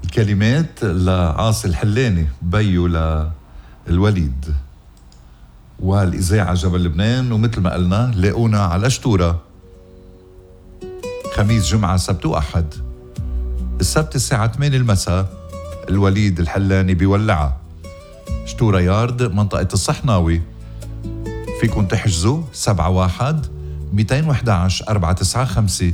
الكلمات لعاصي الحلاني بيو للوليد، والإذاعة جبل لبنان. ومثل ما قلنا لاقونا على شتورة خميس جمعة سبت وأحد. السبت الساعة 8 المساء الوليد الحلاني بيولعها شتورة يارد منطقة الصحناوي. فيكن تحجزوا 71-211-495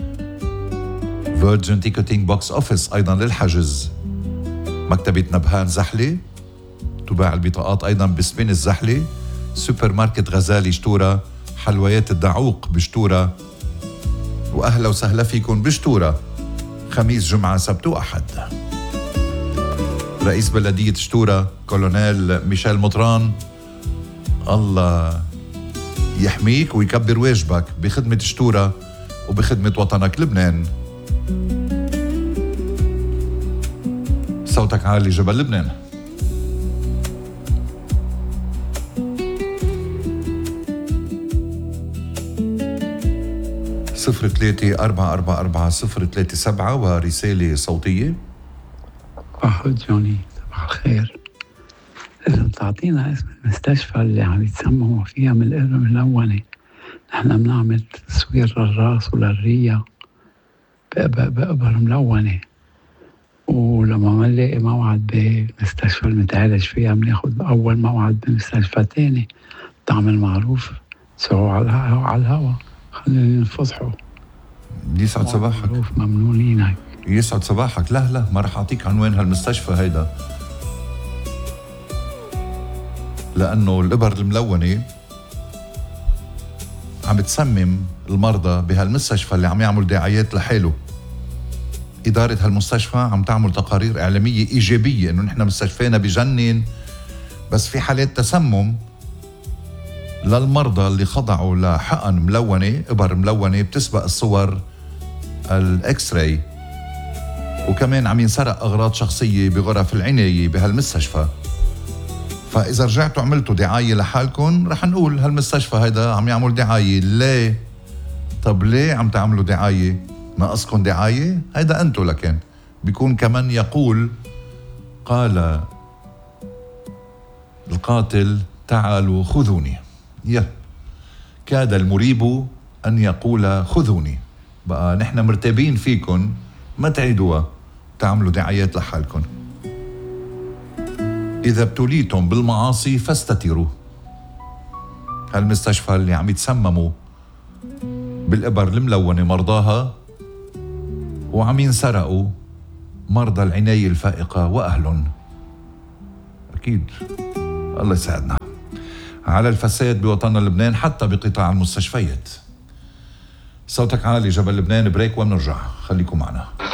فيرجن تيكتينج بوكس أوفيس أيضا للحجز. مكتبة نبهان زحلة تباع البطاقات أيضا بسبين الزحلة. سوبر ماركت غزالي شتورة. حلويات الدعوق بشتورة. وأهلا وسهلا فيكن بشتورة خميس جمعة سبت وأحد. رئيس بلدية شتورة كولونيل ميشيل مطران الله يحميك ويكبر واجبك بخدمة شتورة وبخدمة وطنك لبنان. صوتك عالي جبل لبنان. صفر 3-444-037 ورسالة صوتية. واحد جوني صباح الخير، لازم تعطينا اسم المستشفى اللي عم يتسمموا فيها من الإبرة الملونة. نحن بنعمل تصوير للراس وللرية بإبر ملونة، ولما ما نلاقي موعد بمستشفى المتعالج فيها بناخد أول موعد بمستشفى تاني. تعمل معروف سوا على الهوا، خلينا نفضحوا. يسعد صباحك. معروف ممنونينك. يسعد صباحك. لا ما رح أعطيك عنوان هالمستشفى هيدا، لأنه الإبر الملونة عم بتسمم المرضى بهالمستشفى اللي عم يعمل دعايات لحاله. إدارة هالمستشفى عم تعمل تقارير إعلامية إيجابية إنه نحن مستشفينا بجنن، بس في حالات تسمم للمرضى اللي خضعوا لحقن ملونة، إبر ملونة بتسبق الصور الإكس راي. وكمان عم ينسرق أغراض شخصية بغرف العناية بهالمستشفى. فإذا رجعتوا عملتوا دعاية لحالكم رح نقول هالمستشفى هيدا عم يعمل دعاية. ليه؟ طب ليه عم تعملوا دعاية؟ ناقصكم دعاية؟ هيدا أنتوا. لكن بيكون كمان يقول قال القاتل تعالوا خذوني. كاد المريب أن يقول خذوني. بقى نحن مرتبين فيكم، ما تعيدوها تعملوا دعايات لحالكم. إذا ابتليتم بالمعاصي فاستتروا. هالمستشفى اللي عم يتسمموا بالإبر الملونة مرضاها، وعم ينسرقوا مرضى العناية الفائقة وأهلهم. أكيد الله يساعدنا على الفساد بوطننا لبنان حتى بقطاع المستشفيات. صوتك عالي جبل لبنان. بريك ومنرجع، خليكم معنا.